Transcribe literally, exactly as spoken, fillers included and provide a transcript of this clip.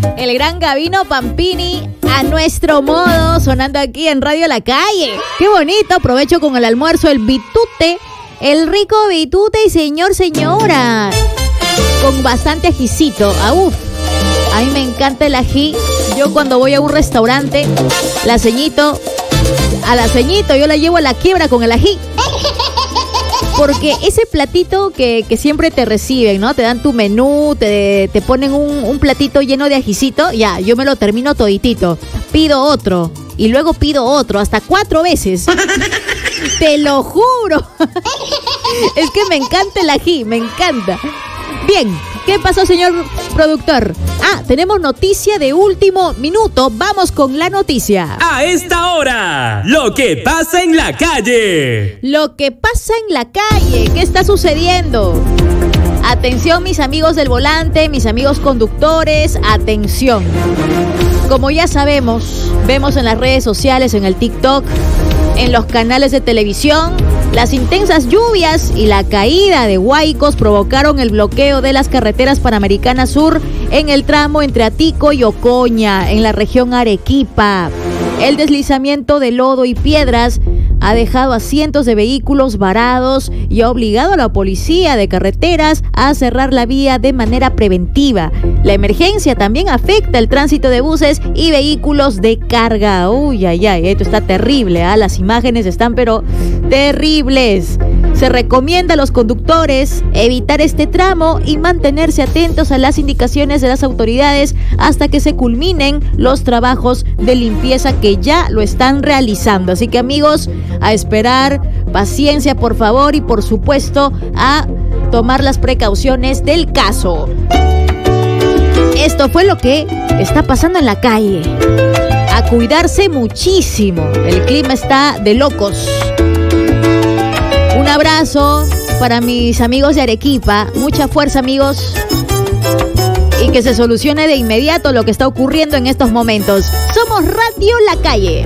El gran Gabino Pampini, a nuestro modo, sonando aquí en Radio La Calle. Qué bonito, aprovecho con el almuerzo, el bitute, el rico bitute y señor, señora, con bastante ajicito. Ah, uf, a mí me encanta el ají. Yo cuando voy a un restaurante, la ceñito, a la ceñito yo la llevo a la quiebra con el ají. Porque ese platito que, que siempre te reciben, ¿no? Te dan tu menú, te, te ponen un, un platito lleno de ajicito. Ya, yo me lo termino toditito. Pido otro. Y luego pido otro. Hasta cuatro veces. Te lo juro. Es que me encanta el ají. Me encanta. Bien. ¿Qué pasó, señor productor? Ah, tenemos noticia de último minuto. Vamos con la noticia. A esta hora, lo que pasa en la calle. Lo que pasa en la calle. ¿Qué está sucediendo? Atención, mis amigos del volante, mis amigos conductores. Atención. Como ya sabemos, vemos en las redes sociales, en el TikTok, en los canales de televisión, las intensas lluvias y la caída de huaicos provocaron el bloqueo de las carreteras Panamericana Sur en el tramo entre Atico y Ocoña, en la región Arequipa. El deslizamiento de lodo y piedras ha dejado a cientos de vehículos varados y ha obligado a la policía de carreteras a cerrar la vía de manera preventiva. La emergencia también afecta el tránsito de buses y vehículos de carga. Uy, ay, ay, esto está terrible, ¿eh? Las imágenes están pero terribles. Se recomienda a los conductores evitar este tramo y mantenerse atentos a las indicaciones de las autoridades hasta que se culminen los trabajos de limpieza que ya lo están realizando. Así que, amigos, a esperar, paciencia por favor, y por supuesto a tomar las precauciones del caso. Esto fue lo que está pasando en la calle. A cuidarse muchísimo, el clima está de locos. Un abrazo para mis amigos de Arequipa, mucha fuerza, amigos, y que se solucione de inmediato lo que está ocurriendo en estos momentos. Somos Radio La Calle.